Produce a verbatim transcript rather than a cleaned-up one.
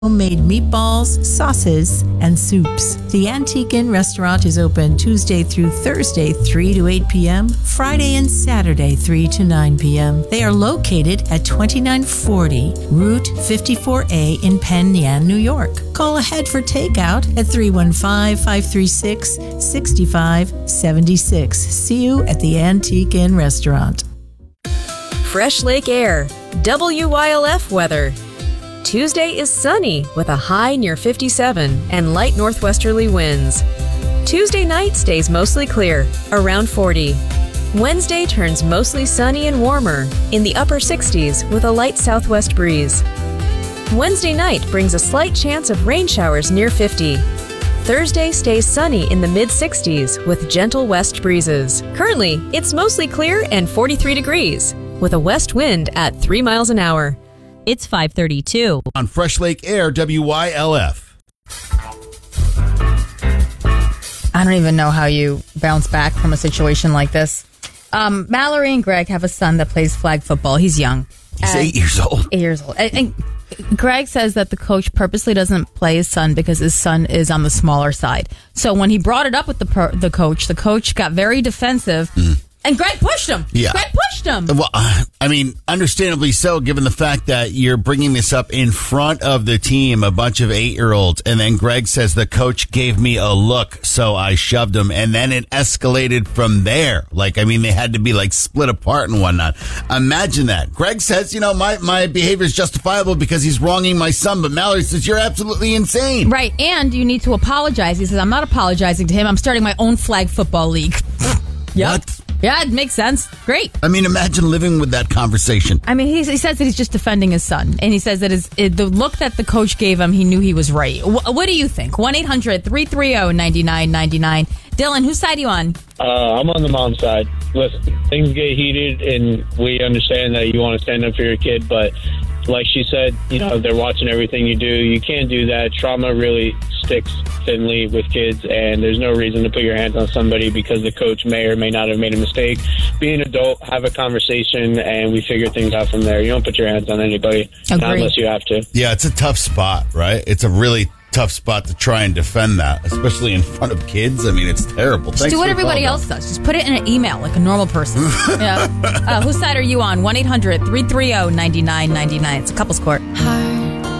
homemade meatballs, sauces, and soups. The Antique Inn restaurant is open Tuesday through Thursday, three to eight p.m., Friday and Saturday, three to nine p.m. They are located at twenty-nine forty Route fifty-four A in Penn Yan, New York. Call ahead for takeout at three one five, five three six, six five seven six. See you at the Antique Inn restaurant. Fresh Lake Air, W Y L F weather. Tuesday is sunny with a high near fifty-seven and light northwesterly winds. Tuesday night stays mostly clear, around forty. Wednesday turns mostly sunny and warmer, in the upper sixties with a light southwest breeze. Wednesday night brings a slight chance of rain showers near fifty. Thursday stays sunny in the mid-sixties with gentle west breezes. Currently, it's mostly clear and forty-three degrees, with a west wind at three miles an hour. It's five thirty-two. On Fresh Lake Air, W Y L F. I don't even know how you bounce back from a situation like this. Um, Mallory and Greg have a son that plays flag football. He's young. He's eight years old. Eight years old. And, and Greg says that the coach purposely doesn't play his son because his son is on the smaller side. So when he brought it up with the per- the coach, the coach got very defensive. Mm. And Greg pushed him. Yeah. Greg pushed him. Well, I mean, understandably so, given the fact that you're bringing this up in front of the team, a bunch of eight-year-olds, and then Greg says the coach gave me a look, so I shoved him, and then it escalated from there. Like, I mean, they had to be, like, split apart and whatnot. Imagine that. Greg says, you know, my, my behavior is justifiable because he's wronging my son, but Mallory says, you're absolutely insane. Right, and you need to apologize. He says, I'm not apologizing to him. I'm starting my own flag football league. Yep. What? Yeah, it makes sense. Great. I mean, imagine living with that conversation. I mean, he, he says that he's just defending his son. And he says that his, it, the look that the coach gave him, he knew he was right. Wh- what do you think? one eight hundred, three three zero, nine nine nine nine. Dylan, whose side are you on? Uh, I'm on the mom's side. Listen, things get heated, and we understand that you want to stand up for your kid, but like she said, you know, they're watching everything you do. You can't do that. Trauma really sticks thinly with kids, and there's no reason to put your hands on somebody because the coach may or may not have made a mistake. Be an adult, have a conversation, and we figure things out from there. You don't put your hands on anybody, not unless you have to. Yeah, it's a tough spot, right? It's a really tough spot to try and defend that, especially in front of kids. I mean, it's terrible. Just Thanks do what for everybody else does. Just put it in an email like a normal person. Yeah. Uh, whose side are you on? one eight hundred, three three zero, nine nine nine nine. It's a couple's court. Heart